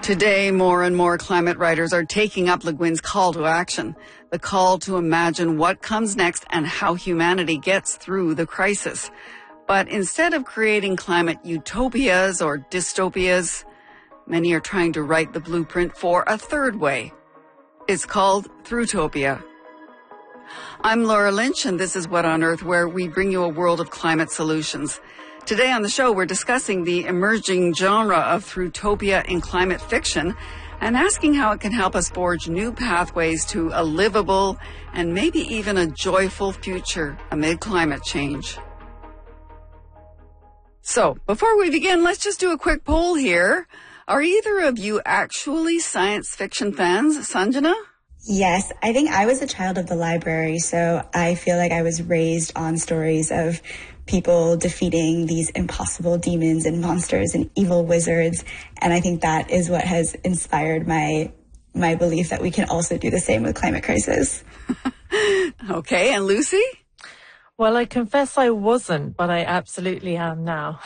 Today, more and more climate writers are taking up Le Guin's call to action, the call to imagine what comes next and how humanity gets through the crisis. But instead of creating climate utopias or dystopias, many are trying to write the blueprint for a third way. It's called Throughtopia. I'm Laura Lynch, and this is What on Earth, where we bring you a world of climate solutions. Today on the show, we're discussing the emerging genre of Throughtopia in climate fiction and asking how it can help us forge new pathways to a livable and maybe even a joyful future amid climate change. So, before we begin, let's just do a quick poll here. Are either of you actually science fiction fans? Sanjana? Yes, I think I was a child of the library, so I feel like I was raised on stories of people defeating these impossible demons and monsters and evil wizards, and I think that is what has inspired my belief that we can also do the same with climate crisis. Okay, and Lucy? Well, I confess I wasn't, but I absolutely am now.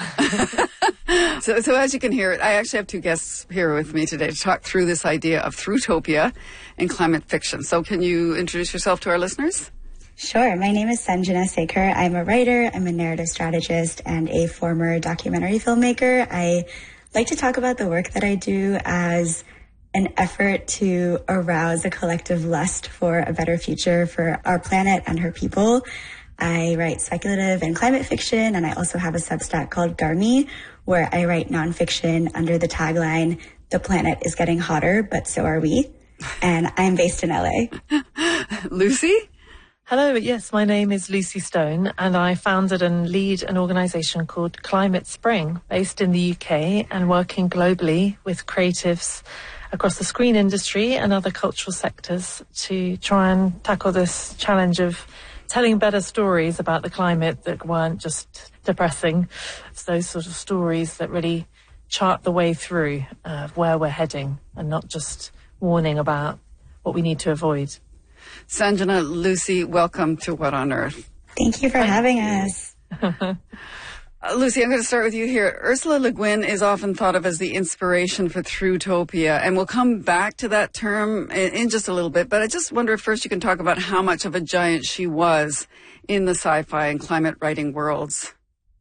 So as you can hear, I actually have two guests here with me today to talk through this idea of Throughtopia in climate fiction. So can you introduce yourself to our listeners? Sure. My name is Sanjana Sekhar. I'm a writer, I'm a narrative strategist, and a former documentary filmmaker. I like to talk about the work that I do as an effort to arouse a collective lust for a better future for our planet and her people. I write speculative and climate fiction, and I also have a Substack called Garmi, where I write nonfiction under the tagline, "The planet is getting hotter, but so are we." And I'm based in LA. Lucy? Hello, yes, my name is Lucy Stone, and I founded and lead an organisation called Climate Spring, based in the UK and working globally with creatives across the screen industry and other cultural sectors to try and tackle this challenge of telling better stories about the climate that weren't just depressing. It's those sort of stories that really chart the way through where we're heading and not just warning about what we need to avoid. Sanjana, Lucy, welcome to What on Earth. Thank you for having us. Lucy, I'm going to start with you here. Ursula Le Guin is often thought of as the inspiration for Throughtopia, and we'll come back to that term in just a little bit, but I just wonder if first you can talk about how much of a giant she was in the sci-fi and climate writing worlds.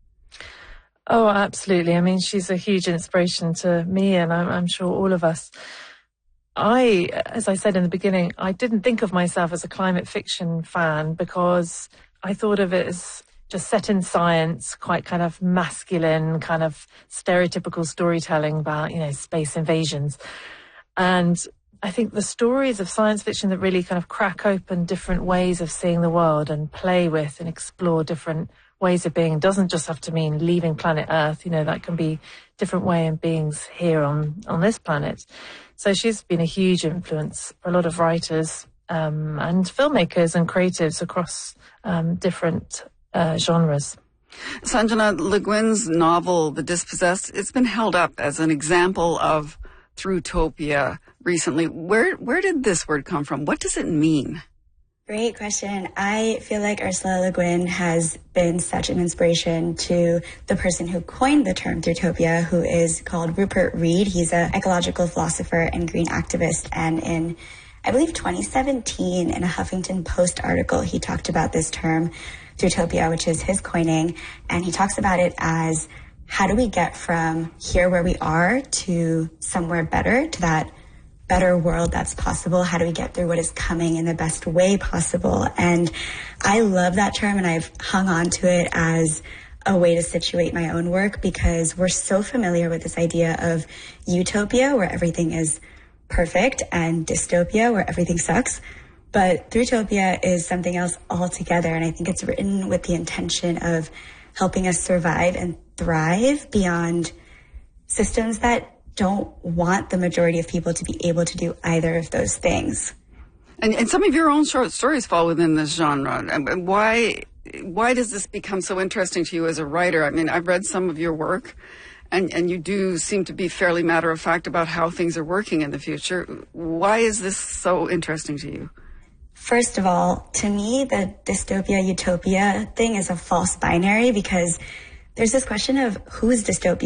Oh, absolutely. I mean, she's a huge inspiration to me, and I'm sure all of us. As I said in the beginning, I didn't think of myself as a climate fiction fan because I thought of it as just set in science, quite kind of masculine, kind of stereotypical storytelling about, space invasions. And I think the stories of science fiction that really kind of crack open different ways of seeing the world and play with and explore different ways of being doesn't just have to mean leaving planet Earth. That can be different way of beings here on this planet. So she's been a huge influence for a lot of writers and filmmakers and creatives across different genres. Sanjana, Le Guin's novel, The Dispossessed, it's been held up as an example of Throughtopia recently. Where did this word come from? What does it mean? Great question. I feel like Ursula Le Guin has been such an inspiration to the person who coined the term Throughtopia, who is called Rupert Read. He's an ecological philosopher and green activist. And in, I believe, 2017, in a Huffington Post article, he talked about this term, Throughtopia, which is his coining. And he talks about it as, how do we get from here where we are to somewhere better, to that better world that's possible? How do we get through what is coming in the best way possible? And I love that term, and I've hung on to it as a way to situate my own work because we're so familiar with this idea of utopia where everything is perfect and dystopia where everything sucks. But Throughtopia is something else altogether, and I think it's written with the intention of helping us survive and thrive beyond systems that don't want the majority of people to be able to do either of those things. And some of your own short stories fall within this genre. Why does this become so interesting to you as a writer? I mean, I've read some of your work, and you do seem to be fairly matter-of-fact about how things are working in the future. Why is this so interesting to you? First of all, to me, the dystopia-utopia thing is a false binary because there's this question of whose dystopia